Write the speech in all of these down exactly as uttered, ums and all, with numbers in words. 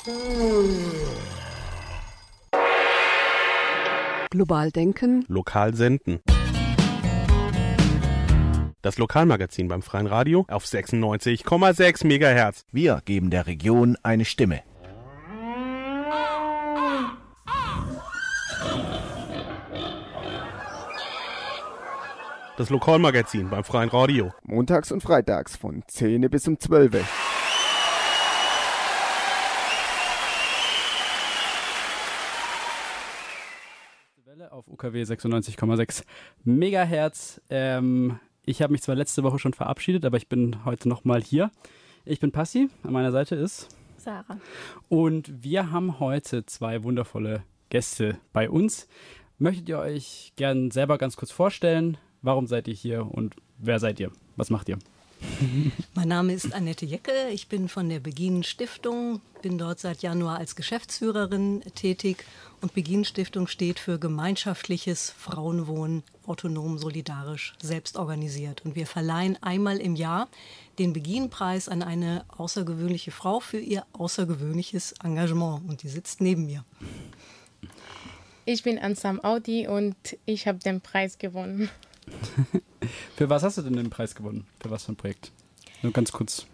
Global denken. Lokal senden. Das Lokalmagazin beim Freien Radio auf sechsundneunzig Komma sechs Megahertz. Wir geben der Region eine Stimme. Das Lokalmagazin beim Freien Radio. Montags und freitags von zehn bis um zwölf. Welle auf U K W sechsundneunzig Komma sechs Megahertz. Ähm, ich habe mich zwar letzte Woche schon verabschiedet, aber ich bin heute nochmal hier. Ich bin Passi, an meiner Seite ist Sarah. Und wir haben heute zwei wundervolle Gäste bei uns. Möchtet ihr euch gern selber ganz kurz vorstellen? Warum seid ihr hier und wer seid ihr? Was macht ihr? Mein Name ist Annette Jecke, ich bin von der Beginen Stiftung, bin dort seit Januar als Geschäftsführerin tätig und Beginen Stiftung steht für gemeinschaftliches Frauenwohnen, autonom, solidarisch, selbstorganisiert. Und wir verleihen einmal im Jahr den Beginen-Preis an eine außergewöhnliche Frau für ihr außergewöhnliches Engagement und die sitzt neben mir. Ich bin Ansam Audi und ich habe den Preis gewonnen. Für was hast du denn den Preis gewonnen? Für was für ein Projekt? Nur ganz kurz.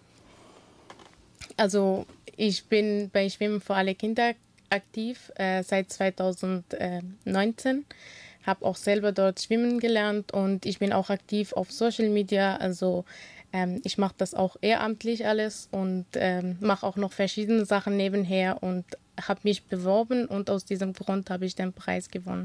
Also ich bin bei Schwimmen für alle Kinder aktiv äh, seit zweitausendneunzehn. Habe auch selber dort schwimmen gelernt und ich bin auch aktiv auf Social Media. Also ähm, ich mache das auch ehrenamtlich alles und ähm, mache auch noch verschiedene Sachen nebenher und habe mich beworben und aus diesem Grund habe ich den Preis gewonnen.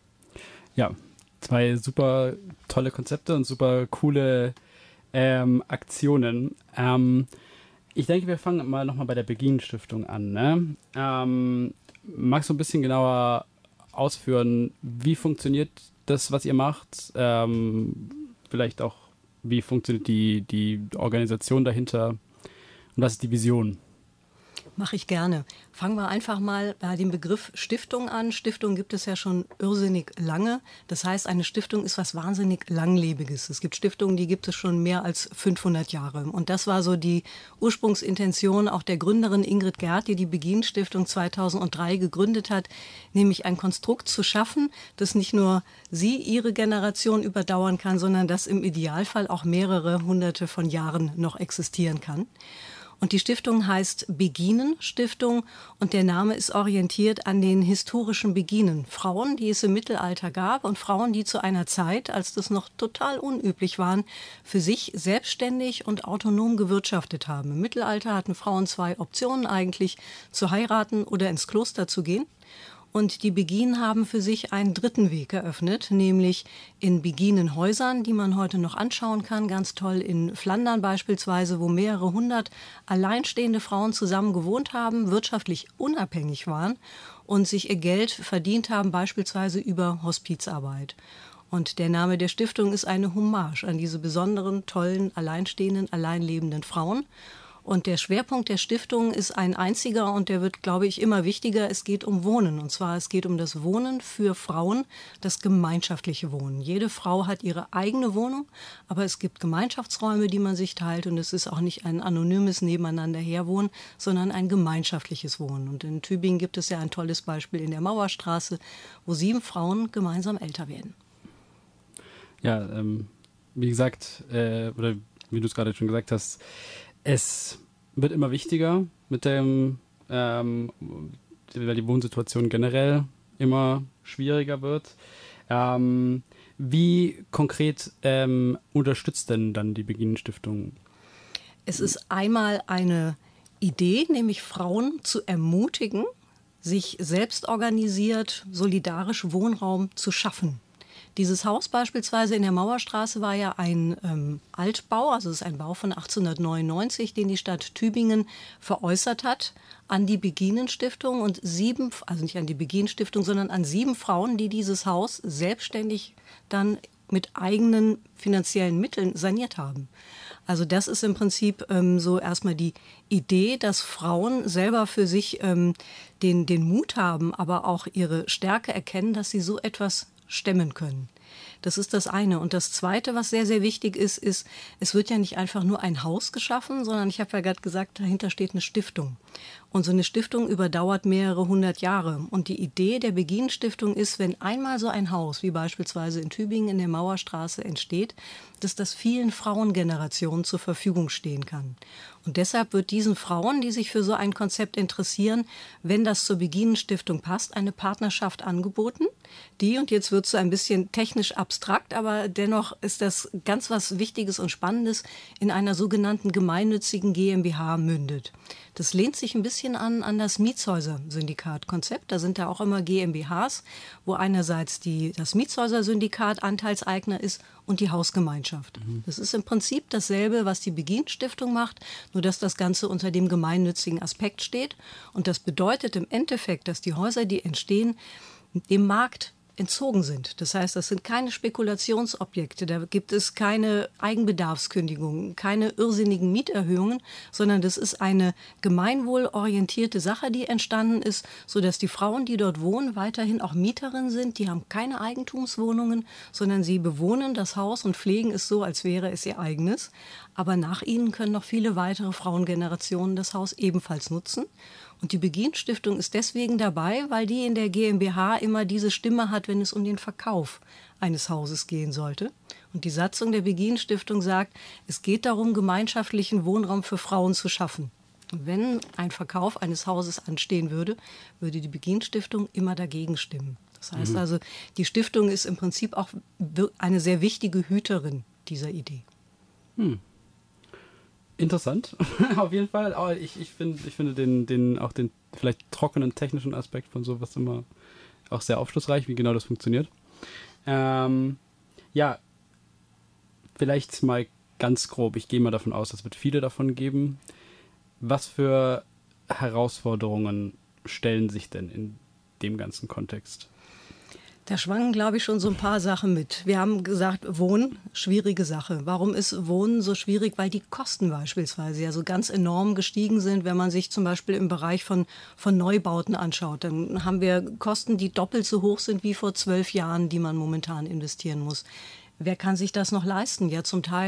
Ja, zwei super tolle Konzepte und super coole ähm, Aktionen. Ähm, ich denke, wir fangen mal nochmal bei der Beginen Stiftung an. Ne? Ähm, magst du ein bisschen genauer ausführen, wie funktioniert das, was ihr macht? Ähm, vielleicht auch, wie funktioniert die, die Organisation dahinter? Und was ist die Vision? Mache ich gerne. Fangen wir einfach mal bei dem Begriff Stiftung an. Stiftung gibt es ja schon irrsinnig lange. Das heißt, eine Stiftung ist was wahnsinnig Langlebiges. Es gibt Stiftungen, die gibt es schon mehr als fünfhundert Jahre. Und das war so die Ursprungsintention auch der Gründerin Ingrid Gerth, die die Beginen Stiftung zweitausenddrei gegründet hat, nämlich ein Konstrukt zu schaffen, das nicht nur sie, ihre Generation überdauern kann, sondern das im Idealfall auch mehrere hunderte von Jahren noch existieren kann. Und die Stiftung heißt Beginen Stiftung und der Name ist orientiert an den historischen Beginen. Frauen, die es im Mittelalter gab und Frauen, die zu einer Zeit, als das noch total unüblich waren, für sich selbstständig und autonom gewirtschaftet haben. Im Mittelalter hatten Frauen zwei Optionen eigentlich, zu heiraten oder ins Kloster zu gehen. Und die Beginen haben für sich einen dritten Weg eröffnet, nämlich in Beginenhäusern, die man heute noch anschauen kann, ganz toll in Flandern beispielsweise, wo mehrere hundert alleinstehende Frauen zusammen gewohnt haben, wirtschaftlich unabhängig waren und sich ihr Geld verdient haben, beispielsweise über Hospizarbeit. Und der Name der Stiftung ist eine Hommage an diese besonderen, tollen, alleinstehenden, alleinlebenden Frauen. Und der Schwerpunkt der Stiftung ist ein einziger und der wird, glaube ich, immer wichtiger. Es geht um Wohnen. Und zwar, es geht um das Wohnen für Frauen, das gemeinschaftliche Wohnen. Jede Frau hat ihre eigene Wohnung, aber es gibt Gemeinschaftsräume, die man sich teilt. Und es ist auch nicht ein anonymes Nebeneinander herwohnen, sondern ein gemeinschaftliches Wohnen. Und in Tübingen gibt es ja ein tolles Beispiel in der Mauerstraße, wo sieben Frauen gemeinsam älter werden. Ja, ähm, wie gesagt, äh, oder wie du es gerade schon gesagt hast, es wird immer wichtiger mit dem, ähm, weil die Wohnsituation generell immer schwieriger wird. Ähm, wie konkret ähm, unterstützt denn dann die Beginen Stiftung? Es ist einmal eine Idee, nämlich Frauen zu ermutigen, sich selbst organisiert, solidarisch Wohnraum zu schaffen. Dieses Haus beispielsweise in der Mauerstraße war ja ein ähm, Altbau, also es ist ein Bau von achtzehnhundertneunundneunzig, den die Stadt Tübingen veräußert hat an die Beginen Stiftung und sieben, also nicht an die Beginen Stiftung, sondern an sieben Frauen, die dieses Haus selbstständig dann mit eigenen finanziellen Mitteln saniert haben. Also das ist im Prinzip ähm, so erstmal die Idee, dass Frauen selber für sich ähm, den, den Mut haben, aber auch ihre Stärke erkennen, dass sie so etwas stemmen können. Das ist das eine. Und das Zweite, was sehr, sehr wichtig ist, ist, es wird ja nicht einfach nur ein Haus geschaffen, sondern ich habe ja gerade gesagt, dahinter steht eine Stiftung. Und so eine Stiftung überdauert mehrere hundert Jahre. Und die Idee der Begin-Stiftung ist, wenn einmal so ein Haus, wie beispielsweise in Tübingen in der Mauerstraße entsteht, dass das vielen Frauengenerationen zur Verfügung stehen kann. Und deshalb wird diesen Frauen, die sich für so ein Konzept interessieren, wenn das zur Begin-Stiftung passt, eine Partnerschaft angeboten, die, und jetzt wird es so ein bisschen technisch abstrakt, aber dennoch ist das ganz was Wichtiges und Spannendes, in einer sogenannten gemeinnützigen GmbH mündet. Das lehnt sich ein bisschen an, an das Mietshäuser-Syndikat-Konzept. Da sind ja auch immer GmbHs, wo einerseits die, das Mietshäuser-Syndikat Anteilseigner ist und die Hausgemeinschaft. Mhm. Das ist im Prinzip dasselbe, was die Begin-Stiftung macht, nur dass das Ganze unter dem gemeinnützigen Aspekt steht. Und das bedeutet im Endeffekt, dass die Häuser, die entstehen, dem Markt entzogen sind. Das heißt, das sind keine Spekulationsobjekte, da gibt es keine Eigenbedarfskündigungen, keine irrsinnigen Mieterhöhungen, sondern das ist eine gemeinwohlorientierte Sache, die entstanden ist, sodass die Frauen, die dort wohnen, weiterhin auch Mieterinnen sind. Die haben keine Eigentumswohnungen, sondern sie bewohnen das Haus und pflegen es so, als wäre es ihr eigenes. Aber nach ihnen können noch viele weitere Frauengenerationen das Haus ebenfalls nutzen. Und die Begin-Stiftung ist deswegen dabei, weil die in der GmbH immer diese Stimme hat, wenn es um den Verkauf eines Hauses gehen sollte. Und die Satzung der Begin-Stiftung sagt, es geht darum, gemeinschaftlichen Wohnraum für Frauen zu schaffen. Und wenn ein Verkauf eines Hauses anstehen würde, würde die Begin-Stiftung immer dagegen stimmen. Das heißt mhm. also, die Stiftung ist im Prinzip auch eine sehr wichtige Hüterin dieser Idee. Hm. Interessant, auf jeden Fall. Aber ich, ich, find, ich finde den, den, auch den vielleicht trockenen technischen Aspekt von sowas immer auch sehr aufschlussreich, wie genau das funktioniert. Ähm, ja, vielleicht mal ganz grob, ich gehe mal davon aus, es wird viele davon geben. Was für Herausforderungen stellen sich denn in dem ganzen Kontext? Da schwangen, glaube ich, schon so ein paar Sachen mit. Wir haben gesagt, Wohnen, schwierige Sache. Warum ist Wohnen so schwierig? Weil die Kosten beispielsweise ja so ganz enorm gestiegen sind, wenn man sich zum Beispiel im Bereich von, von Neubauten anschaut. Dann haben wir Kosten, die doppelt so hoch sind wie vor zwölf Jahren, die man momentan investieren muss. Wer kann sich das noch leisten? Ja, zum Teil